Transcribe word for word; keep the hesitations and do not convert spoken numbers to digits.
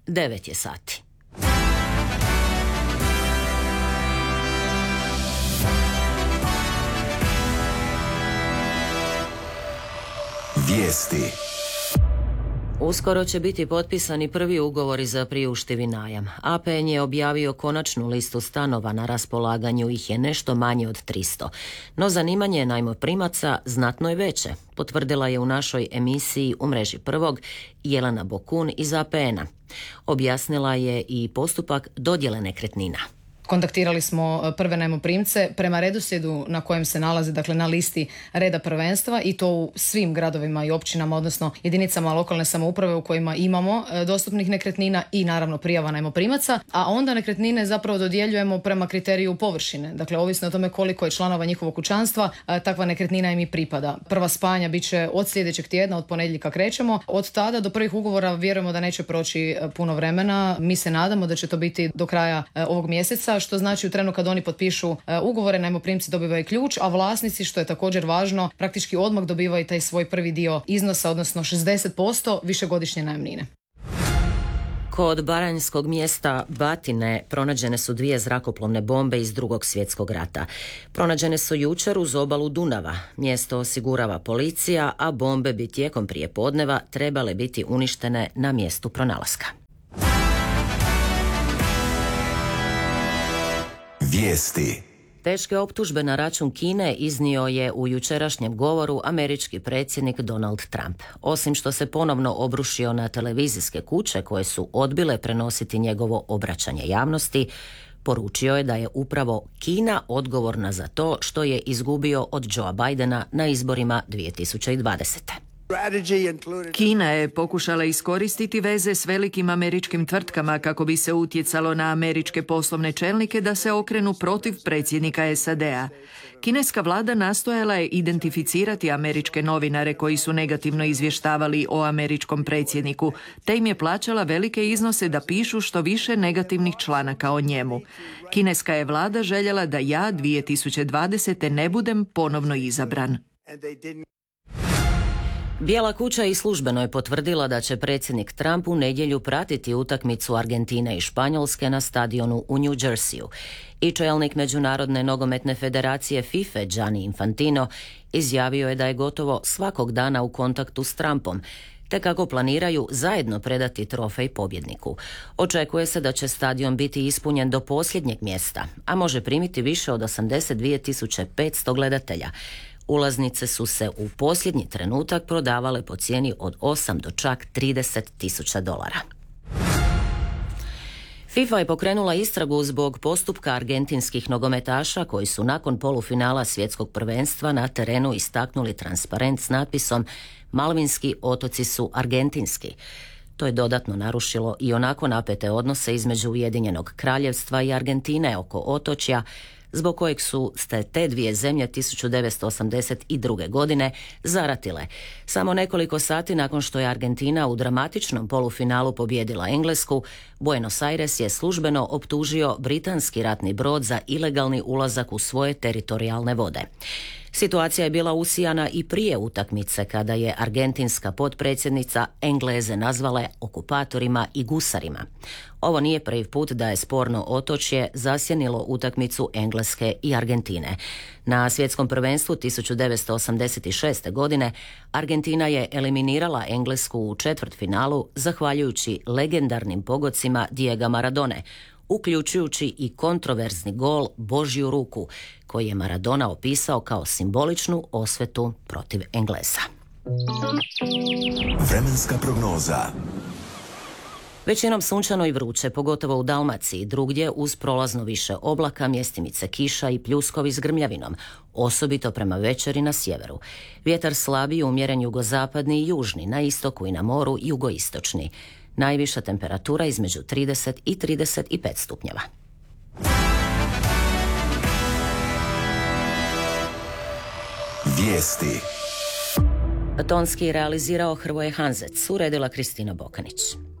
devet je sati. Vijesti. Uskoro će biti potpisani prvi ugovori za priuštivi najam. A P N je objavio konačnu listu stanova, na raspolaganju ih je nešto manje od tristo. No zanimanje najmoprimaca znatno je veće, potvrdila je u našoj emisiji U mreži prvog Jelena Bokun iz A P N-a. Objasnila je i postupak dodjele nekretnina. Kontaktirali smo prve najmoprimce prema redoslijedu na kojem se nalaze, dakle na listi reda prvenstva, i to u svim gradovima i općinama, odnosno jedinicama lokalne samouprave u kojima imamo dostupnih nekretnina i naravno prijava najmoprimaca, a onda nekretnine zapravo dodjeljujemo prema kriteriju površine. Dakle, ovisno o tome koliko je članova njihovog kućanstva, takva nekretnina im i pripada. Prva spajanja bit će od sljedećeg tjedna, od ponedjeljka krećemo. Od tada do prvih ugovora vjerujemo da neće proći puno vremena. Mi se nadamo da će to biti do kraja ovog mjeseca, što znači u trenu kad oni potpišu ugovore, najmoprimci dobivaju ključ, a vlasnici, što je također važno, praktički odmah dobivaju taj svoj prvi dio iznosa, odnosno šezdeset posto višegodišnje najamnine. Kod baranjskog mjesta Batine pronađene su dvije zrakoplovne bombe iz Drugog svjetskog rata. Pronađene su jučer uz obalu Dunava. Mjesto osigurava policija, a bombe bi tijekom prijepodneva trebale biti uništene na mjestu pronalaska. Vijesti. Teške optužbe na račun Kine iznio je u jučerašnjem govoru američki predsjednik Donald Trump. Osim što se ponovno obrušio na televizijske kuće koje su odbile prenositi njegovo obraćanje javnosti, poručio je da je upravo Kina odgovorna za to što je izgubio od Joea Bidena na izborima dvije tisuće dvadesete. Kina je pokušala iskoristiti veze s velikim američkim tvrtkama kako bi se utjecalo na američke poslovne čelnike da se okrenu protiv predsjednika S A D-a. Kineska vlada nastojala je identificirati američke novinare koji su negativno izvještavali o američkom predsjedniku, te im je plaćala velike iznose da pišu što više negativnih članaka o njemu. Kineska je vlada željela da ja dvije tisuće dvadesete ne budem ponovno izabran. Bijela kuća i službeno je potvrdila da će predsjednik Trump u nedjelju pratiti utakmicu Argentine i Španjolske na stadionu u New Jerseyu. I čelnik Međunarodne nogometne federacije FIFA Gianni Infantino izjavio je da je gotovo svakog dana u kontaktu s Trumpom, te kako planiraju zajedno predati trofej pobjedniku. Očekuje se da će stadion biti ispunjen do posljednjeg mjesta, a može primiti više od osamdeset dvije tisuće petsto gledatelja. Ulaznice su se u posljednji trenutak prodavale po cijeni od osam do čak trideset tisuća dolara. FIFA je pokrenula istragu zbog postupka argentinskih nogometaša koji su nakon polufinala svjetskog prvenstva na terenu istaknuli transparent s natpisom "Malvinski otoci su argentinski". To je dodatno narušilo i onako napete odnose između Ujedinjenog kraljevstva i Argentine oko otočja, zbog kojeg su ste te dvije zemlje tisuću devetsto osamdeset druge. godine zaratile. Samo nekoliko sati nakon što je Argentina u dramatičnom polufinalu pobijedila Englesku, Buenos Aires je službeno optužio britanski ratni brod za ilegalni ulazak u svoje teritorijalne vode. Situacija je bila usijana i prije utakmice kada je argentinska potpredsjednica Engleze nazvale okupatorima i gusarima. Ovo nije prvi put da je sporno otočje zasjenilo utakmicu Engleske i Argentine. Na svjetskom prvenstvu tisuću devetsto osamdeset šeste. godine Argentina je eliminirala Englesku u četvrtfinalu zahvaljujući legendarnim pogodcima Diega Maradone, uključujući i kontroverzni gol Božju ruku, koji je Maradona opisao kao simboličnu osvetu protiv Engleza. Vremenska prognoza. Većinom sunčano i vruće, pogotovo u Dalmaciji, drugdje uz prolazno više oblaka, mjestimice kiša i pljuskovi s grmljavinom, osobito prema večeri na sjeveru. Vjetar slabiji, umjeren jugozapadni i južni, na istoku i na moru jugoistočni. Najviša temperatura između trideset i trideset pet stupnjeva. Vijesti. Tonski realizirao Hrvoje Hanzec, uredila Kristina Bokanić.